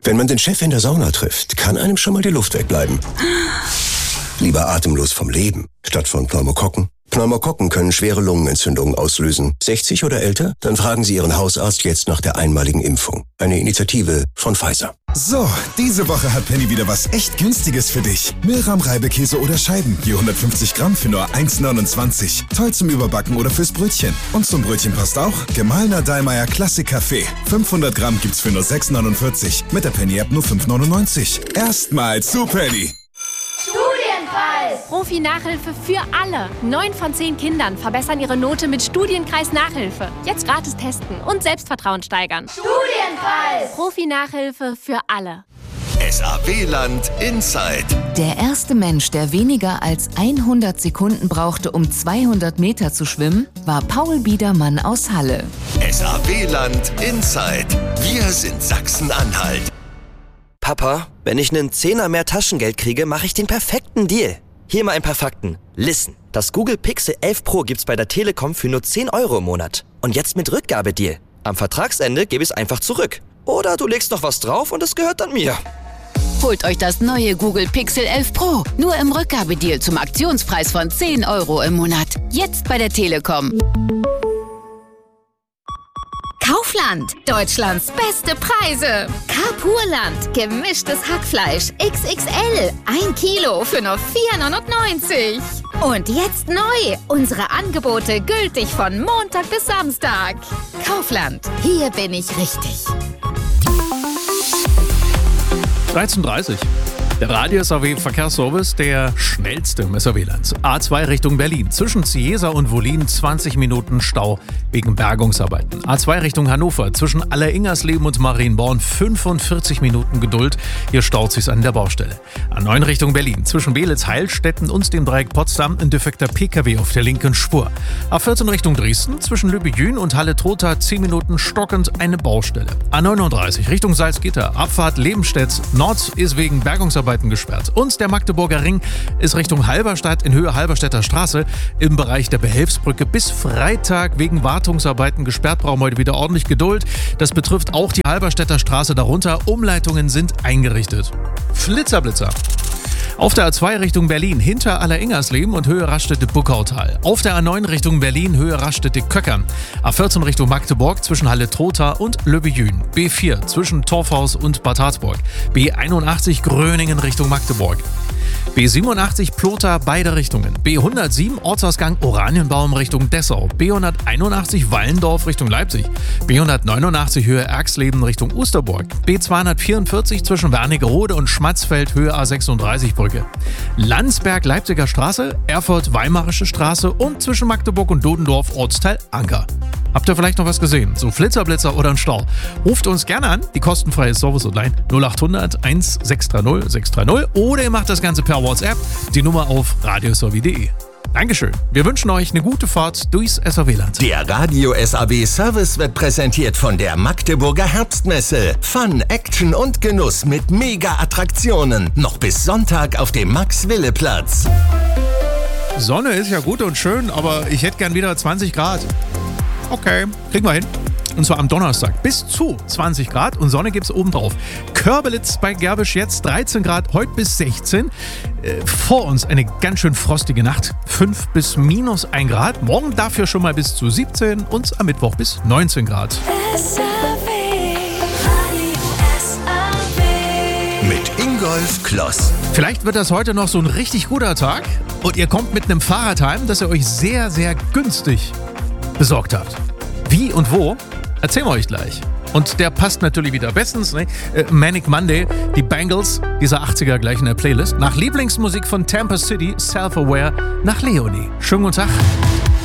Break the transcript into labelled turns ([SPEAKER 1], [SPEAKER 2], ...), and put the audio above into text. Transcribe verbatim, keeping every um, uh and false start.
[SPEAKER 1] Wenn man den Chef in der Sauna trifft, kann einem schon mal die Luft wegbleiben. Lieber atemlos vom Leben, statt von Pneumokokken. Pneumokokken können schwere Lungenentzündungen auslösen. sechzig oder älter? Dann fragen Sie Ihren Hausarzt jetzt nach der einmaligen Impfung. Eine Initiative von Pfizer.
[SPEAKER 2] So, diese Woche hat Penny wieder was echt Günstiges für dich. Milram Reibekäse oder Scheiben, je hundertfünfzig Gramm für nur eins neunundzwanzig. Toll zum Überbacken oder fürs Brötchen. Und zum Brötchen passt auch gemahlener Dallmayr Klassik Kaffee. fünfhundert Gramm gibt's für nur sechs neunundvierzig. Mit der Penny-App nur fünf neunundneunzig. Erstmal zu Penny.
[SPEAKER 3] Studienpreis! Profi-Nachhilfe für alle. Neun von zehn Kindern verbessern ihre Note mit Studienkreis-Nachhilfe. Jetzt gratis testen und Selbstvertrauen steigern. Studienpreis! Profi-Nachhilfe für alle.
[SPEAKER 4] S A W-Land Inside.
[SPEAKER 5] Der erste Mensch, der weniger als hundert Sekunden brauchte, um zweihundert Meter zu schwimmen, war Paul Biedermann aus Halle.
[SPEAKER 4] S A W-Land Inside. Wir sind Sachsen-Anhalt.
[SPEAKER 6] Papa, wenn ich einen Zehner mehr Taschengeld kriege, mache ich den perfekten Deal. Hier mal ein paar Fakten. Listen, das Google Pixel elf Pro gibt's bei der Telekom für nur zehn Euro im Monat. Und jetzt mit Rückgabedeal. Am Vertragsende gebe ich es einfach zurück. Oder du legst noch was drauf und es gehört dann mir.
[SPEAKER 7] Holt euch das neue Google Pixel elf Pro. Nur im Rückgabedeal zum Aktionspreis von zehn Euro im Monat. Jetzt bei der Telekom.
[SPEAKER 8] Kaufland, Deutschlands beste Preise. Carpurland, gemischtes Hackfleisch X X L, ein Kilo für nur vier neunundneunzig. Und jetzt neu, unsere Angebote gültig von Montag bis Samstag. Kaufland, hier bin ich richtig.
[SPEAKER 9] dreizehn Uhr dreißig. Der Radio-S A W-Verkehrsservice, der schnellste im S A W-Land. A zwei Richtung Berlin. Zwischen Ciesa und Wollin zwanzig Minuten Stau wegen Bergungsarbeiten. A zwei Richtung Hannover. Zwischen Alleringersleben und Marienborn fünfundvierzig Minuten Geduld. Hier staut sich's an der Baustelle. A neun Richtung Berlin. Zwischen Belitz, Heilstätten und dem Dreieck Potsdam ein defekter P K W auf der linken Spur. A vierzehn Richtung Dresden. Zwischen Lübejün und Halle-Trotha zehn Minuten stockend eine Baustelle. A neununddreißig Richtung Salzgitter. Abfahrt Lebenstedt Nord ist wegen Bergungsarbeiten gesperrt. Und der Magdeburger Ring ist Richtung Halberstadt in Höhe Halberstädter Straße im Bereich der Behelfsbrücke bis Freitag wegen Wartungsarbeiten gesperrt. Brauchen wir heute wieder ordentlich Geduld. Das betrifft auch die Halberstädter Straße darunter. Umleitungen sind eingerichtet. Flitzerblitzer. Auf der A zwei Richtung Berlin hinter Alleringersleben und Höhe Raststätte-Buckautal. Auf der A neun Richtung Berlin Höhe Raststätte-Köckern. A vierzehn Richtung Magdeburg zwischen Halle-Trotha und Lübejün. B vier zwischen Torfhaus und Bad Harzburg. B einundachtzig Gröningen Richtung Magdeburg. B siebenundachtzig Plotha beide Richtungen. B hundertsieben Ortsausgang Oranienbaum Richtung Dessau. B hunderteinundachtzig Wallendorf Richtung Leipzig. B hundertneunundachtzig Höhe Erxleben Richtung Osterburg. B zweihundertvierundvierzig zwischen Wernigerode und Schmatzfeld Höhe A sechsunddreißig Brücke. Landsberg Leipziger Straße, Erfurt Weimarische Straße und zwischen Magdeburg und Dodendorf Ortsteil Anker. Habt ihr vielleicht noch was gesehen? So Flitzerblitzer oder ein Stau? Ruft uns gerne an, die kostenfreie Service-Hotline null achthundert eins sechs drei null sechs drei null oder ihr macht das Ganze per WhatsApp, die Nummer auf radiosowie punkt de. Dankeschön. Wir wünschen euch eine gute Fahrt durchs S A W-Land.
[SPEAKER 4] Der Radio-S A W-Service wird präsentiert von der Magdeburger Herbstmesse. Fun, Action und Genuss mit Mega-Attraktionen. Noch bis Sonntag auf dem Max-Wille-Platz.
[SPEAKER 9] Sonne ist ja gut und schön, aber ich hätte gern wieder zwanzig Grad. Okay, kriegen wir hin. Und zwar am Donnerstag bis zu zwanzig Grad und Sonne gibt's obendrauf. Körbelitz bei Gerbisch jetzt dreizehn Grad, heute bis sechzehn. Äh, vor uns eine ganz schön frostige Nacht, fünf bis minus ein Grad. Morgen dafür schon mal bis zu siebzehn und am Mittwoch bis neunzehn Grad.
[SPEAKER 4] Mit Ingolf Kloss.
[SPEAKER 9] Vielleicht wird das heute noch so ein richtig guter Tag und ihr kommt mit einem Fahrrad heim, das ihr euch sehr, sehr günstig besorgt habt. Wie und wo, erzählen wir euch gleich. Und der passt natürlich wieder bestens, ne? Äh, Manic Monday, die Bangles, dieser achtziger gleich in der Playlist. Nach Lieblingsmusik von Tampa City, Self-Aware, nach Leonie. Schönen guten Tag.